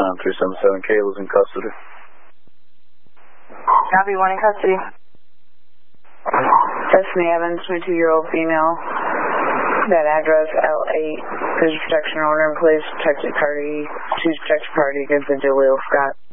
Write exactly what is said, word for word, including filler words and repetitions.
nine three seven seven, Kayla's in custody. Copy, one in custody. Destiny Evans, twenty-two-year-old female. That address, L eight. There's a protection order in place. Protected party. Choose protected party against the Jaleel Scott.